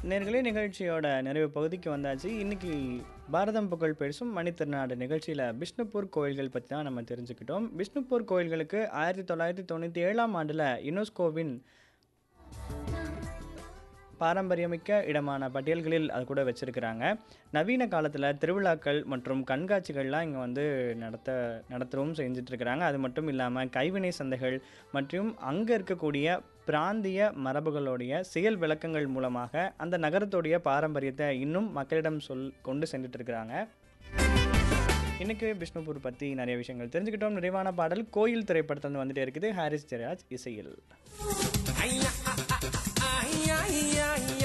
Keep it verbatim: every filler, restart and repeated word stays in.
நேர்களே நிகழ்ச்சியோட நிறைவு பகுதிக்கு வந்தாச்சு. இன்னைக்கு பாரதம் புகழ் பேசும் மணித்திருநாடு நிகழ்ச்சியில் பிஷ்ணுபூர் கோயில்கள் பற்றி தான் நம்ம தெரிஞ்சுக்கிட்டோம். பிஷ்ணுபூர் கோயில்களுக்கு ஆயிரத்தி தொள்ளாயிரத்தி தொண்ணூற்றி ஏழாம் ஆண்டில் யுனெஸ்கோவின் பாரம்பரியமிக்க இடமான பட்டியல்களில் அது கூட வச்சுருக்கிறாங்க. நவீன காலத்தில் திருவிழாக்கள் மற்றும் கண்காட்சிகள்லாம் இங்கே வந்து நடத்த நடத்தவும் செஞ்சிட்ருக்கிறாங்க. அது மட்டும் இல்லாமல் கைவினை சந்தைகள் மற்றும் அங்கே இருக்கக்கூடிய பிராந்திய மரபுகளுடைய செயல் விளக்கங்கள் மூலமாக அந்த நகரத்துடைய பாரம்பரியத்தை இன்னும் மக்களிடம் சொல் கொண்டு சென்றுட்டு இருக்கிறாங்க. இன்றைக்கி பிஷ்ணுபூர் பற்றி நிறைய விஷயங்கள் தெரிஞ்சுக்கிட்டோம். நிறைவான பாடல் கோயில் திரைப்படத்தில் வந்துட்டே இருக்குது. ஹாரிஸ் ஜெயராஜ் இசையில்.